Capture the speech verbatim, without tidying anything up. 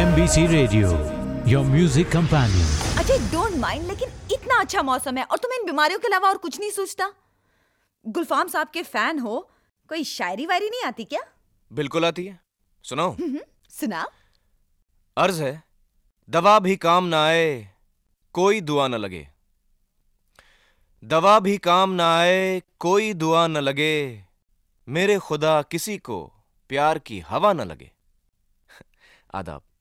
M B C radio, your music companion. Ajay don't mind, लेकिन इतना अच्छा मौसम है और तुम्हें इन बीमारियों के अलावा और कुछ नहीं सोचता? गुलफाम साहब के फैन हो, कोई शायरी वायरी नहीं आती क्या? बिल्कुल आती है, सुनाओ। सुना। अर्ज है, दवा भी काम ना आए कोई दुआ न लगे, दवा भी काम ना आए कोई दुआ न लगे, मेरे खुदा किसी को प्यार की हवा न लगे। आदाब।